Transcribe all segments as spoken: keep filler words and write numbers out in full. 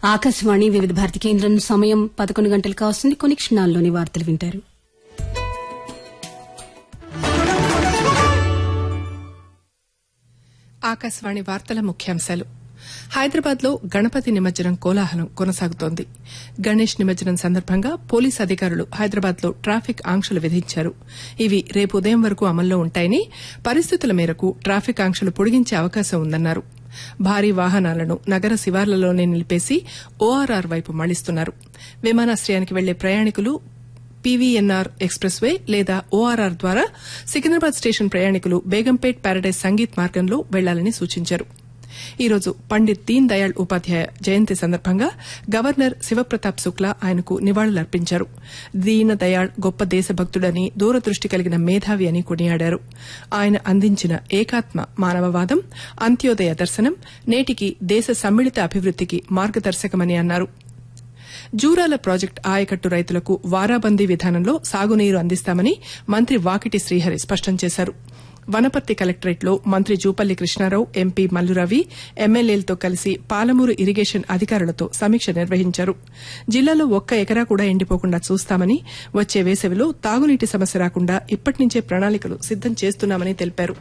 ఆకాశవాణి వివిధ భారతి కేంద్రం సమయం పదకొండు గంటలు కావస్తుంది. కొన్ని క్షణాల్లోని వార్తలు వింటారు. ఆకాశవాణి వార్తల ముఖ్యాంశాలు. హైదరాబాద్ లో గణపతి నిమజ్జనం కోలాహలం కొనసాగుతోంది. గణేష్ నిమజ్జనం సందర్భంగా పోలీసు అధికారులు హైదరాబాద్ లో ట్రాఫిక్ ఆంక్షలు విధించారు. ఇవి రేపు ఉదయం వరకు అమల్లో ఉంటాయని, పరిస్థితుల మేరకు ట్రాఫిక్ ఆంక్షలు పొడిగించే అవకాశం ఉందన్నారు. భారీ వాహనాలను నగర శివార్లలోనే నిలిపేసి ఓఆర్ఆర్ వైపు మళ్లిస్తున్నారు. విమానాశ్రయానికి వెళ్లే ప్రయాణికులు పీవీఎన్ఆర్ ఎక్స్ప్రెస్ వే లేదా ఓఆర్ఆర్ ద్వారా, సికింద్రాబాద్ స్టేషన్ ప్రయాణికులు బేగంపేట్ ప్యారడైజ్ సంగీత్ మార్గంలో వెళ్లాలని సూచించారు. ఈ రోజు పండిత్ దీన్ దయాళ్ ఉపాధ్యాయ జయంతి సందర్భంగా గవర్నర్ శివప్రతాప్ శుక్లా ఆయనకు నివాళులర్పించారు. దీన దయాళ్ గొప్ప దేశభక్తుడని, దూరదృష్టి కలిగిన మేధావి అని కొనియాడారు. ఆయన అందించిన ఏకాత్మ మానవవాదం, అంత్యోదయ దర్శనం నేటికి దేశ సమ్మిళిత అభివృద్దికి మార్గదర్శకమని అన్నారు. జూరాల ప్రాజెక్టు ఆయకట్టు రైతులకు వారాబందీ విధానంలో సాగునీరు అందిస్తామని మంత్రి వాకిటి శ్రీహరి స్పష్టం చేశారు. వనపర్తి కలెక్టరేట్లో మంత్రి జూపల్లి కృష్ణారావు, ఎంపీ మల్లురవి ఎమ్మెల్యేలతో కలిసి పాలమూరు ఇరిగేషన్ అధికారులతో సమీక్ష నిర్వహించారు. జిల్లాలో ఒక్క ఎకరా కూడా ఎండిపోకుండా చూస్తామని, వచ్చే వేసవిలో తాగునీటి సమస్య రాకుండా ఇప్పటి నుంచే ప్రణాళికలు సిద్దం చేస్తున్నామని తెలిపారు.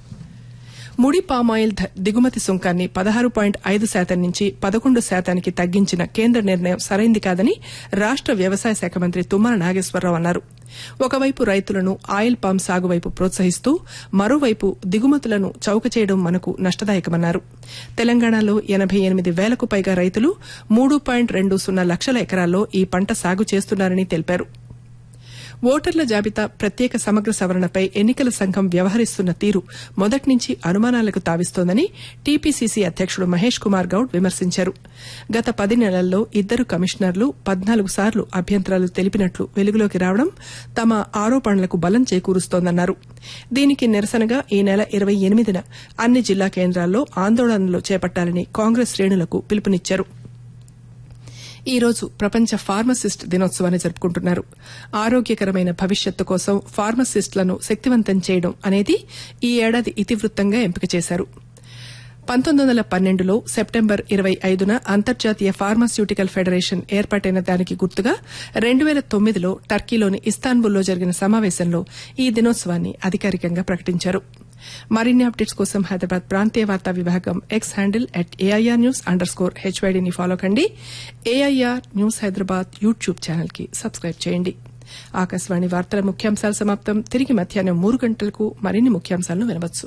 ముడి పామాయిల్ దిగుమతి సుంకాన్ని పదహారు పాయింట్ ఐదు శాతం నుంచి పదకొండు శాతానికి తగ్గించిన కేంద్ర నిర్ణయం సరైంది కాదని రాష్ట వ్యవసాయ శాఖ మంత్రి తుమ్మల నాగేశ్వరరావు అన్నారు. ఒకవైపు రైతులను ఆయిల్ పామ్ సాగు వైపు ప్రోత్సహిస్తూ, మరోవైపు దిగుమతులను చౌక చేయడం మనకు నష్టదాయకమన్నారు. తెలంగాణలో ఎనబై ఎనిమిది వేలకు పైగా రైతులు మూడు పాయింట్ రెండు సున్నా లక్షల ఎకరాల్లో ఈ పంట సాగు చేస్తున్నారని తెలిపారు. ఓటర్ల జాబితా ప్రత్యేక సమగ్ర సవరణపై ఎన్నికల సంఘం వ్యవహరిస్తున్న తీరు మొదటి నుంచి అనుమానాలకు తావిస్తోందని టీపీసీసీ అధ్యకుడు మహేష్ కుమార్ గౌడ్ విమర్శించారు. గత పది నెలల్లో ఇద్దరు కమిషనర్లు పద్నాలుగు సార్లు అభ్యంతరాలు తెలిపినట్లు వెలుగులోకి రావడం తమ ఆరోపణలకు బలం చేకూరుస్తోందన్నారు. దీనికి నిరసనగా ఈ నెల ఇరవై ఎనిమిదిన అన్ని జిల్లా కేంద్రాల్లో ఆందోళనలు చేపట్టాలని కాంగ్రెస్ శ్రేణులకు పిలుపునిచ్చారు. ఈ రోజు ప్రపంచ ఫార్మసిస్ట్ దినోత్సవాన్ని జరుపుకుంటున్నారు. ఆరోగ్యకరమైన భవిష్యత్తు కోసం ఫార్మసిస్టులను శక్తివంతం చేయడం అనేది ఈ ఏడాది ఇతివృత్తంగా ఎంపిక చేశారు. పంతొమ్మిది వందల పన్నెండులో సెప్టెంబర్ ఇరవై ఐదున అంతర్జాతీయ ఫార్మాస్యూటికల్ ఫెడరేషన్ ఏర్పాటైన దానికి గుర్తుగా రెండు వేల తొమ్మిదిలో టర్కీలోని ఇస్తాన్బుల్లో జరిగిన సమావేశంలో ఈ దినోత్సవాన్ని అధికారికంగా ప్రకటించారు. మరిన్ని అప్డేట్స్ కోసం హైదరాబాద్ ప్రాంతీయ వార్తా విభాగం X handle at AIR news under score హెచ్వైడీని follow కండి. AIR news Hyderabad YouTube channel కి సబ్స్క్రైబ్ చేయండి. ఆకాశవాణి వార్తల ముఖ్యాంశాలు సమాప్తం. తిరిగి మధ్యాహ్నం మూడు గంటలకు మరిన్ని ముఖ్యాంశాలను వినవచ్చు.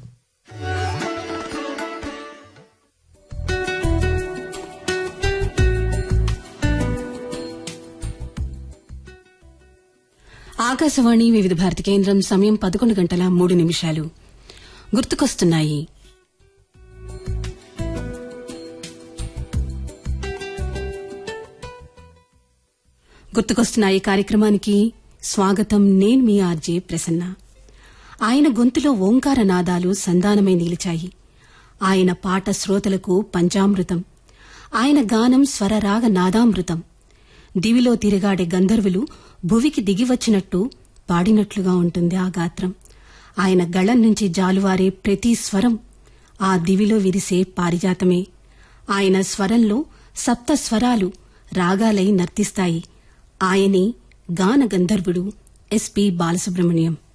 ఆకాశవాణి వివిధ భారతి కేంద్రం సమయం పదకొండు గంటల మూడు నిమిషాలు. గుర్తుకొస్తున్నాయి. గుర్తుకొస్తున్నాయి కార్యక్రమానికి స్వాగతం. నేను మీ ఆర్జే ప్రసన్న. ఆయన గొంతులో ఓంకార నాదాలు సంధానమై నిలిచాయి. ఆయన పాట శ్రోతలకు పంచామృతం. ఆయన గానం స్వరరాగ నాదామృతం. దివిలో తిరగాడే గంధర్వులు భువికి దిగివచ్చినట్టు పాడినట్లుగా ఉంటుంది ఆ గాత్రం. ఆయన గళం నుంచి జాలువారే ప్రతి స్వరం ఆ దివిలో విరిసే పారిజాతమే. ఆయన స్వరంలో సప్త స్వరాలు రాగాలై నర్తిస్తాయి. ఆయనే గాన గంధర్వుడు ఎస్పీ బాలసుబ్రహ్మణ్యం.